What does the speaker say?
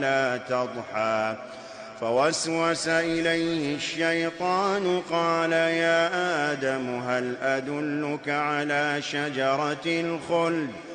لا تضحى فوسوس إليه الشيطان قال يا آدم هل أدلك على شجرة الخلد